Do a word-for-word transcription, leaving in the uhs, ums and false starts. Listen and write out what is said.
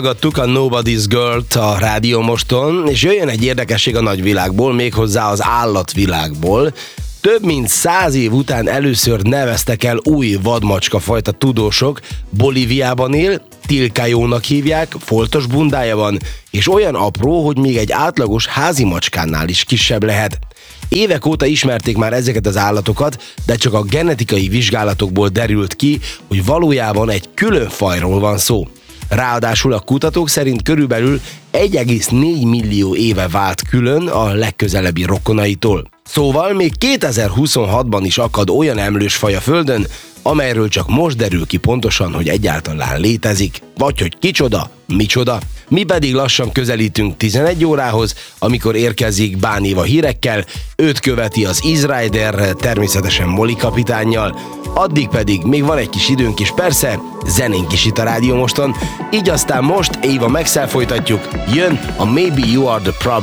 Hallgattuk a Nobody's Girl-t a Rádió Moston, és jöjjön egy érdekesség a nagyvilágból, méghozzá az állatvilágból. Több mint száz év után először neveztek el új vadmacska fajta tudósok. Bolíviában él, Tilcajónak hívják, foltos bundája van, és olyan apró, hogy még egy átlagos házi macskánál is kisebb lehet. Évek óta ismerték már ezeket az állatokat, de csak a genetikai vizsgálatokból derült ki, hogy valójában egy külön fajról van szó. Ráadásul a kutatók szerint körülbelül egy egész négy millió éve vált külön a legközelebbi rokonaitól. Szóval még kétezer-huszonhatban is akad olyan emlős faj a Földön, amelyről csak most derül ki pontosan, hogy egyáltalán létezik, vagy hogy kicsoda, micsoda. Mi pedig lassan közelítünk tizenegy órához, amikor érkezik Bán Éva hírekkel, őt követi az Easy Rider, természetesen Molly kapitánnyal, addig pedig még van egy kis időnk is, persze, zenénk is itt a Rádió Moston, így aztán most Éva Maxell folytatjuk, jön a Maybe You Are The Problem.